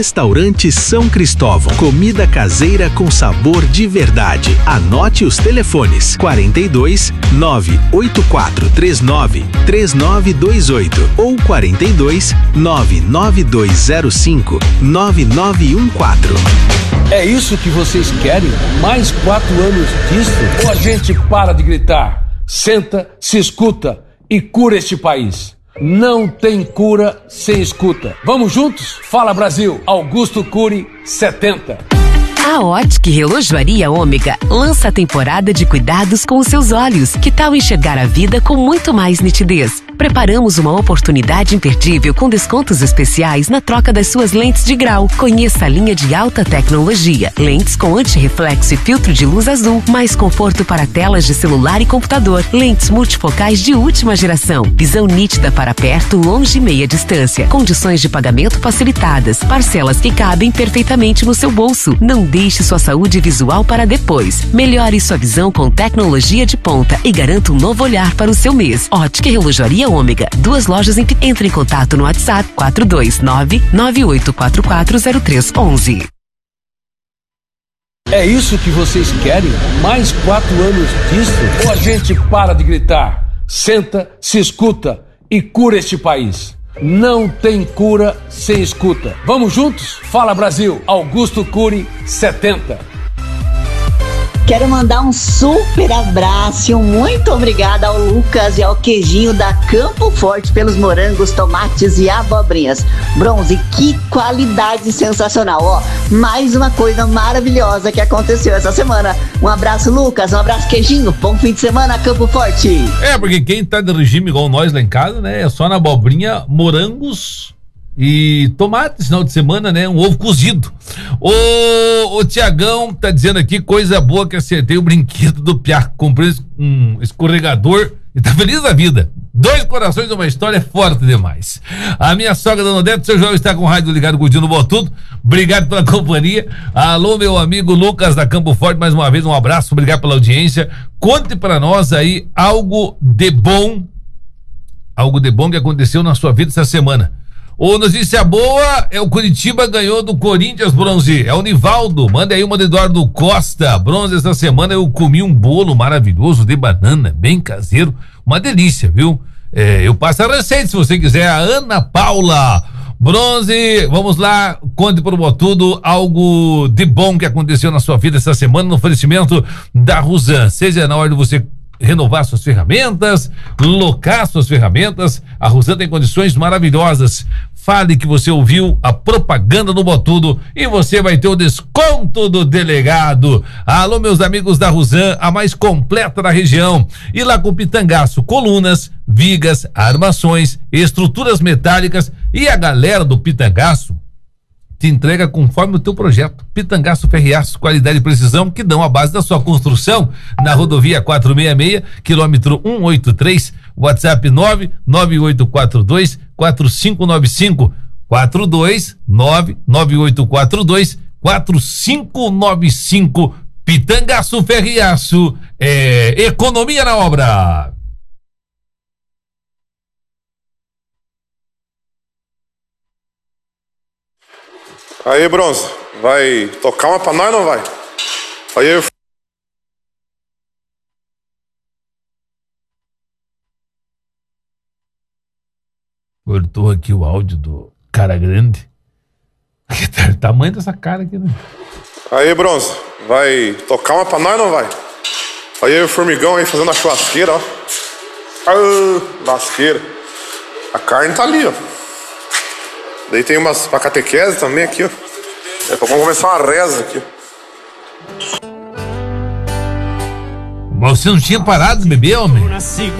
Restaurante São Cristóvão, comida caseira com sabor de verdade. Anote os telefones: 42 98439 3928 ou 42 99205 9914. É isso que vocês querem? Mais 4 anos disso? Ou a gente para de gritar, senta, se escuta e cura este país? Não tem cura sem escuta. Vamos juntos? Fala Brasil, Augusto Cury 70. A Ótica e Relojoaria Ômega lança a temporada de cuidados com os seus olhos. Que tal enxergar a vida com muito mais nitidez? Preparamos uma oportunidade imperdível com descontos especiais na troca das suas lentes de grau. Conheça a linha de alta tecnologia. Lentes com antirreflexo e filtro de luz azul. Mais conforto para telas de celular e computador. Lentes multifocais de última geração. Visão nítida para perto, longe e meia distância. Condições de pagamento facilitadas. Parcelas que cabem perfeitamente no seu bolso. Não deixe sua saúde visual para depois. Melhore sua visão com tecnologia de ponta e garanta um novo olhar para o seu mês. Ótica e Relojoaria Ômega. 2 lojas entre em contato no WhatsApp 429-98440311. É isso que vocês querem? Mais 4 anos disso? Ou a gente para de gritar, senta, se escuta e cura este país? Não tem cura sem escuta. Vamos juntos? Fala Brasil, Augusto Cury 70. Quero mandar um super abraço, muito obrigada ao Lucas e ao Queijinho da Campo Forte pelos morangos, tomates e abobrinhas. Bronze, que qualidade sensacional, ó, mais uma coisa maravilhosa que aconteceu essa semana. Um abraço Lucas, um abraço Queijinho, bom fim de semana Campo Forte. Porque quem tá de regime igual nós lá em casa, né, é só na abobrinha, morangos e tomate, final de semana, né? Um ovo cozido. O Tiagão tá dizendo aqui, coisa boa que acertei o brinquedo do Piá. Comprei um escorregador e tá feliz da vida. 2 corações de uma história forte demais. A minha sogra, Dona Odete, seu João está com o rádio ligado, curtindo o Botudo. Obrigado pela companhia. Alô, meu amigo Lucas da Campo Forte, mais uma vez um abraço, obrigado pela audiência. Conte pra nós aí algo de bom que aconteceu na sua vida essa semana. Ô, notícia boa é o Curitiba ganhou do Corinthians, Bronze. É o Nivaldo, manda aí uma do Eduardo Costa. Bronze, essa semana eu comi um bolo maravilhoso de banana, bem caseiro, uma delícia, viu? Eu passo a receita se você quiser. A Ana Paula. Bronze, vamos lá, conte pro Botudo algo de bom que aconteceu na sua vida essa semana no oferecimento da Rusan. Seja na hora de você renovar suas ferramentas, locar suas ferramentas, a Rusan tem condições maravilhosas. Fale que você ouviu a propaganda do Botudo e você vai ter o desconto do delegado. Alô, meus amigos da Rusan, a mais completa da região. E lá com Pitangaço, colunas, vigas, armações, estruturas metálicas, e a galera do Pitangaço te entrega conforme o teu projeto. Pitangaço Ferreaço, qualidade e precisão que dão a base da sua construção. Na rodovia 466, quilômetro 183, WhatsApp 99842-4595, 429-9842-4595. Pitangaço Ferreaço, economia na obra. Aí, Bronze, vai tocar uma pra nós ou não vai? Aí eu... Cortou aqui o áudio do cara grande. O tamanho dessa cara aqui, né? Aí, Bronze, vai tocar uma pra nós ou não vai? Aí o Formigão aí fazendo a churrasqueira, ó. Lasqueira. A carne tá ali, ó. Daí tem uma catequese também aqui, ó. Vamos começar uma reza aqui. Mas você não tinha parado de beber, homem?